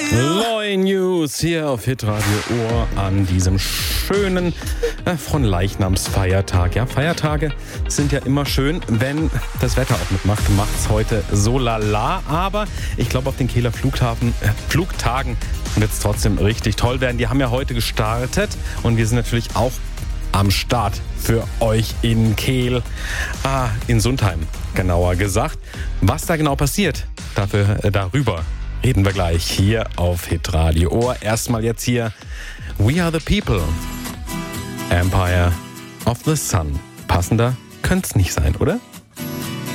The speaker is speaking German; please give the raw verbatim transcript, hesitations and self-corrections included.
Loy News hier auf Hitradio Ohr an diesem schönen äh, Fronleichnamsfeiertag. Ja, Feiertage sind ja immer schön, wenn das Wetter auch mitmacht. Macht's heute so lala, aber ich glaube auf den Kieler Flughafen, äh, Flugtagen wird es trotzdem richtig toll werden. Die haben ja heute gestartet und wir sind natürlich auch am Start für euch in Kehl, ah, in Sundheim genauer gesagt. Was da genau passiert, dafür, äh, darüber reden wir gleich hier auf Hitradio Ohr. Erstmal jetzt hier We Are The People, Empire of the Sun. Passender könnte es nicht sein, oder?